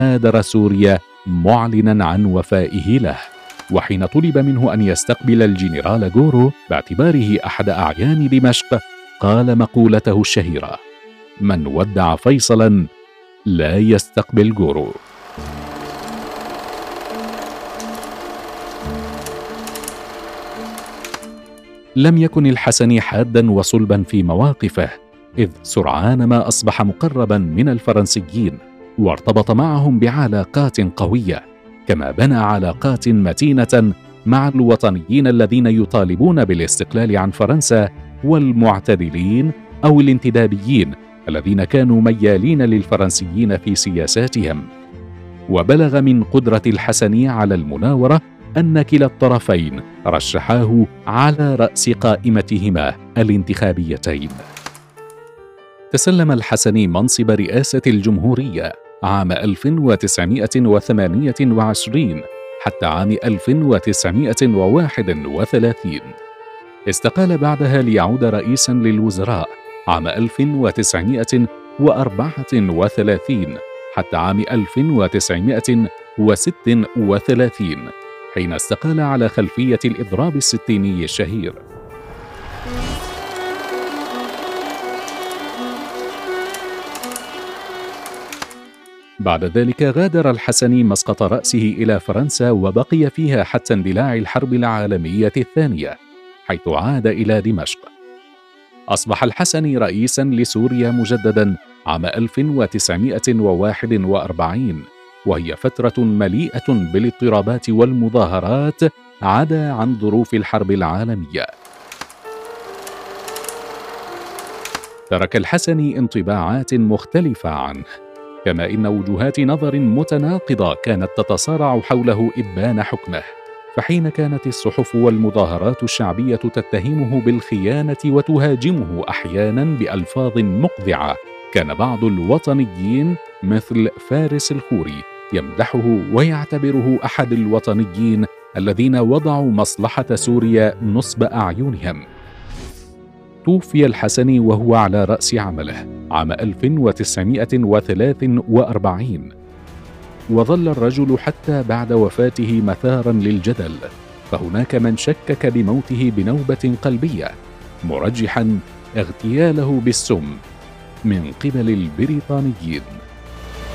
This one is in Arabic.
غادر سوريا معلنا عن وفائه له. وحين طلب منه أن يستقبل الجنرال غورو باعتباره أحد أعيان دمشق، قال مقولته الشهيرة: من ودع فيصلا لا يستقبل غورو. لم يكن الحسني حادا وصلبا في مواقفه، إذ سرعان ما أصبح مقربا من الفرنسيين وارتبط معهم بعلاقات قوية، كما بنى علاقات متينة مع الوطنيين الذين يطالبون بالاستقلال عن فرنسا، والمعتدلين أو الانتدابيين الذين كانوا ميالين للفرنسيين في سياساتهم. وبلغ من قدرة الحسني على المناورة أن كلا الطرفين رشحاه على رأس قائمتهما الانتخابيتين. تسلم الحسني منصب رئاسة الجمهورية عام 1928 حتى عام 1931. استقال بعدها ليعود رئيسا للوزراء عام 1934 حتى عام 1936، حين استقال على خلفية الإضراب الستيني الشهير. بعد ذلك غادر الحسني مسقط رأسه إلى فرنسا، وبقي فيها حتى اندلاع الحرب العالمية الثانية، حيث عاد إلى دمشق. أصبح الحسني رئيسا لسوريا مجددا عام 1941، وهي فترة مليئة بالاضطرابات والمظاهرات عدا عن ظروف الحرب العالمية. ترك الحسني انطباعات مختلفة عنه، كما إن وجهات نظر متناقضة كانت تتصارع حوله إبان حكمه. فحين كانت الصحف والمظاهرات الشعبية تتهمه بالخيانة وتهاجمه أحيانا بألفاظ مقذعة، كان بعض الوطنيين مثل فارس الخوري يمدحه ويعتبره أحد الوطنيين الذين وضعوا مصلحة سوريا نصب أعينهم. توفي الحسني وهو على رأس عمله عام 1943، وظل الرجل حتى بعد وفاته مثارا للجدل، فهناك من شكك بموته بنوبة قلبية، مرجحا اغتياله بالسم من قبل البريطانيين.